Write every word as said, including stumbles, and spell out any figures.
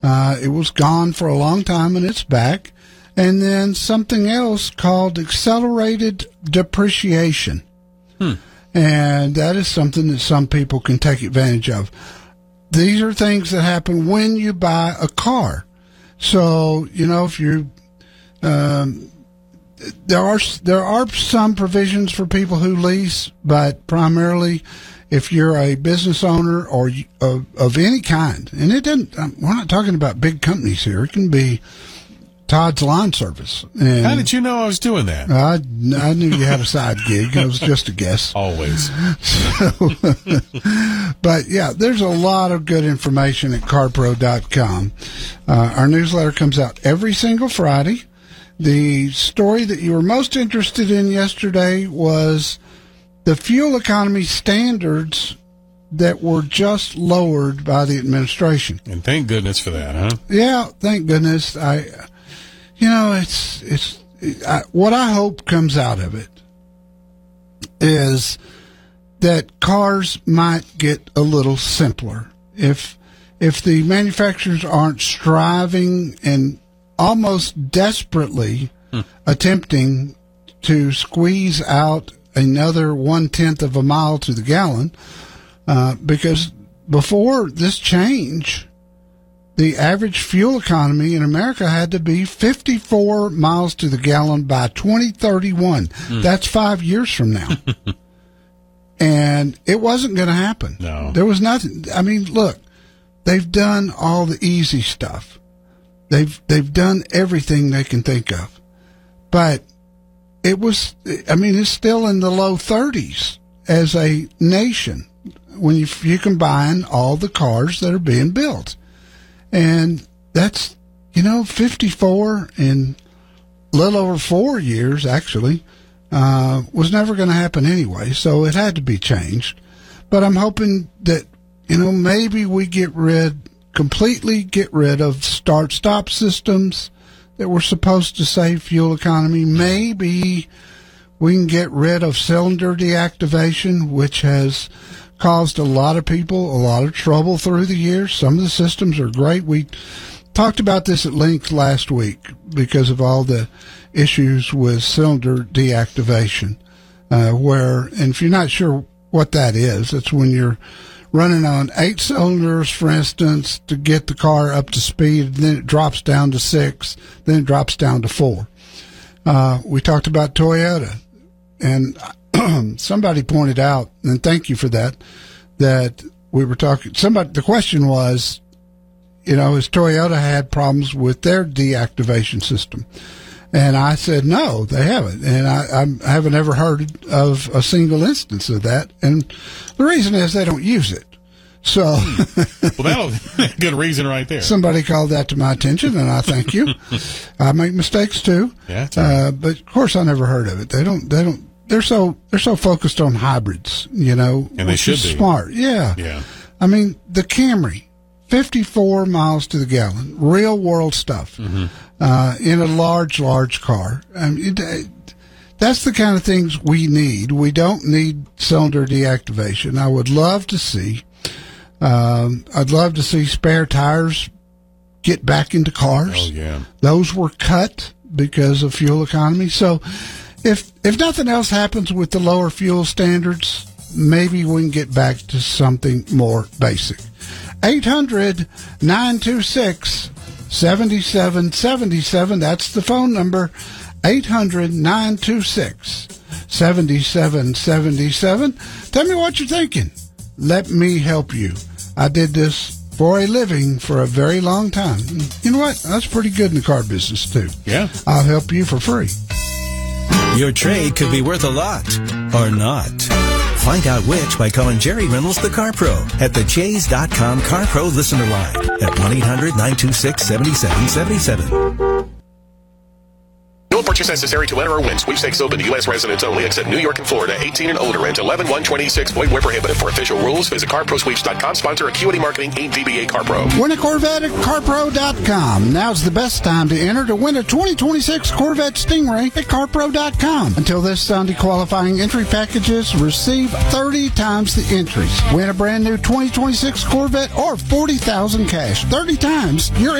Uh, it was gone for a long time, and it's back. And then something else called accelerated depreciation. Hmm. And that is something that some people can take advantage of. These are things that happen when you buy a car. So, you know, if you, um, there are, there are some provisions for people who lease, but primarily if you're a business owner or of, of any kind, and it doesn't, we're not talking about big companies here. It can be Todd's Lawn Service. And how did you know I was doing that? I, I knew you had a side gig. It was just a guess. Always. So, but, yeah, there's a lot of good information at car pro dot com. Uh, our newsletter comes out every single Friday. The story that you were most interested in yesterday was the fuel economy standards that were just lowered by the administration. And thank goodness for that, huh? Yeah, thank goodness. I... You know, it's it's I, what I hope comes out of it is that cars might get a little simpler. If if the manufacturers aren't striving and almost desperately hmm. attempting to squeeze out another one tenth of a mile to the gallon, uh, because before this change, the average fuel economy in America had to be fifty-four miles to the gallon by twenty thirty-one. Mm. That's five years from now. And it wasn't going to happen. No. There was nothing. I mean, look, they've done all the easy stuff. They've they've done everything they can think of. But it was, I mean, it's still in the low thirties as a nation when you, you combine all the cars that are being built. And that's, you know, fifty-four in a little over four years, actually, uh, was never going to happen anyway. So it had to be changed. But I'm hoping that, you know, maybe we get rid, completely get rid of start-stop systems that were supposed to save fuel economy. Maybe we can get rid of cylinder deactivation, which has caused a lot of people a lot of trouble through the years. Some of the systems are great. We talked about this at length last week because of all the issues with cylinder deactivation, uh, where, and if you're not sure what that is, it's when you're running on eight cylinders, for instance, to get the car up to speed, and then it drops down to six, then it drops down to four. Uh, we talked about Toyota, and somebody pointed out, and thank you for that, that we were talking, somebody, the question was, you know, has Toyota had problems with their deactivation system? And I said, no, they haven't. And I, I haven't ever heard of a single instance of that. And the reason is they don't use it. So, well, that's a good reason right there. Somebody called that to my attention, and I thank you. I make mistakes too. Yeah. Uh, but of course I never heard of it. They don't, they don't, They're so they're so focused on hybrids, you know, and they should be smart. Yeah, yeah. I mean, the Camry, fifty-four miles to the gallon, real world stuff, mm-hmm. uh, in a large, large car. I mean, it, that's the kind of things we need. We don't need cylinder deactivation. I would love to see. Um, I'd love to see spare tires get back into cars. Oh yeah, those were cut because of fuel economy. So. If if nothing else happens with the lower fuel standards, maybe we can get back to something more basic. eight hundred, nine two six, seven seven seven seven. That's the phone number. eight hundred, nine two six, seven seven seven seven. Tell me what you're thinking. Let me help you. I did this for a living for a very long time. You know what? That's pretty good in the car business, too. Yeah. I'll help you for free. Your trade could be worth a lot, or not. Find out which by calling Jerry Reynolds, the Car Pro, at the Jays dot com Car Pro listener line at one eight hundred, nine two six, seven seven seven seven. No purchase purchase necessary to enter or win. Sweepstakes open to U S residents only, except New York and Florida. eighteen and older and eleven one twenty-six. Void where prohibited. For official rules, visit car pro sweeps dot com. Sponsor Acuity Marketing, Incorporated. D B A CarPro. Win a Corvette at car pro dot com. Now's the best time to enter to win a twenty twenty-six Corvette Stingray at car pro dot com. Until this Sunday, qualifying entry packages receive thirty times the entries. Win a brand new twenty twenty-six Corvette or forty thousand cash. thirty times your